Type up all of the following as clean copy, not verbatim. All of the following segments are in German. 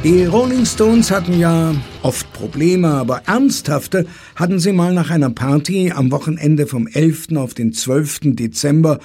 Die Rolling Stones hatten ja oft Probleme, aber ernsthafte hatten sie mal nach einer Party am Wochenende vom 11. auf den 12. Dezember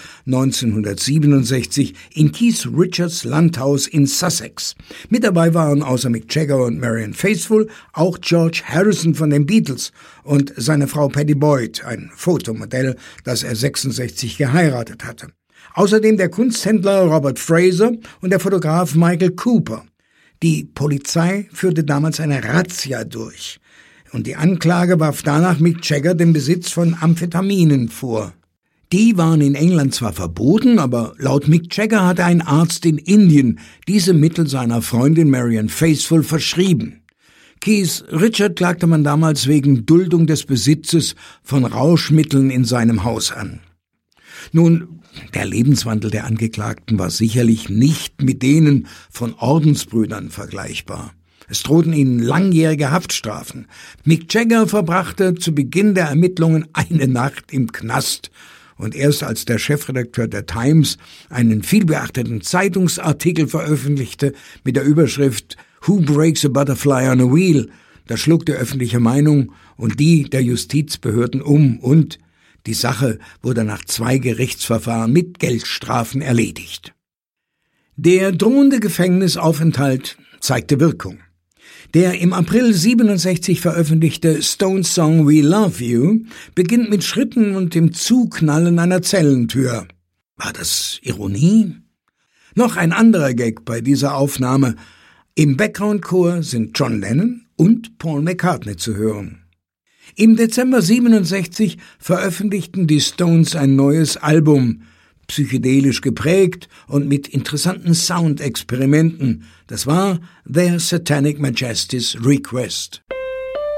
1967 in Keith Richards Landhaus in Sussex. Mit dabei waren außer Mick Jagger und Marianne Faithfull auch George Harrison von den Beatles und seine Frau Pattie Boyd, ein Fotomodell, das er 66 geheiratet hatte. Außerdem der Kunsthändler Robert Fraser und der Fotograf Michael Cooper. Die Polizei führte damals eine Razzia durch und die Anklage warf danach Mick Jagger den Besitz von Amphetaminen vor. Die waren in England zwar verboten, aber laut Mick Jagger hatte ein Arzt in Indien diese Mittel seiner Freundin Marianne Faithfull verschrieben. Keith Richard klagte man damals wegen Duldung des Besitzes von Rauschmitteln in seinem Haus an. Nun, der Lebenswandel der Angeklagten war sicherlich nicht mit denen von Ordensbrüdern vergleichbar. Es drohten ihnen langjährige Haftstrafen. Mick Jagger verbrachte zu Beginn der Ermittlungen eine Nacht im Knast. Und erst als der Chefredakteur der Times einen vielbeachteten Zeitungsartikel veröffentlichte mit der Überschrift »Who breaks a butterfly on a wheel?«, da schlug die öffentliche Meinung und die der Justizbehörden um und die Sache wurde nach 2 Gerichtsverfahren mit Geldstrafen erledigt. Der drohende Gefängnisaufenthalt zeigte Wirkung. Der im April 67 veröffentlichte Stones-Song We Love You beginnt mit Schritten und dem Zuknallen einer Zellentür. War das Ironie? Noch ein anderer Gag bei dieser Aufnahme. Im Background-Chor sind John Lennon und Paul McCartney zu hören. Im Dezember 67 veröffentlichten die Stones ein neues Album, psychedelisch geprägt und mit interessanten Soundexperimenten. Das war Their Satanic Majesty's Request.